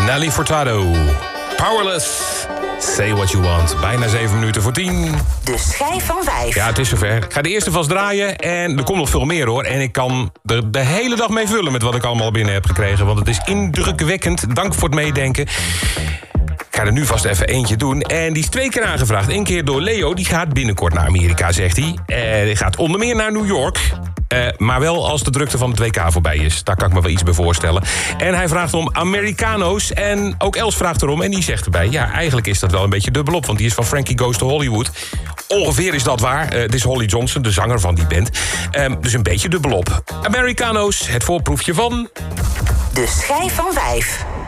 Nelly Furtado. Powerless. Say what you want. Bijna 7 minuten voor 10. De schijf van 5. Ja, het is zover. Ik ga de eerste vast draaien en er komt nog veel meer hoor. En ik kan er de hele dag mee vullen met wat ik allemaal binnen heb gekregen. Want het is indrukwekkend. Dank voor het meedenken. Ik ga er nu vast even eentje doen. En die is 2 keer aangevraagd. 1 keer door Leo, die gaat binnenkort naar Amerika, zegt hij. Die gaat onder meer naar New York. Maar wel als de drukte van het WK voorbij is. Daar kan ik me wel iets bij voorstellen. En hij vraagt om Americano's. En ook Els vraagt erom. En die zegt erbij, ja, eigenlijk is dat wel een beetje dubbelop. Want die is van Frankie Goes to Hollywood. Ongeveer is dat waar. Dit is Holly Johnson, de zanger van die band. Dus een beetje dubbelop. Americano's, het voorproefje van... De schijf van 5.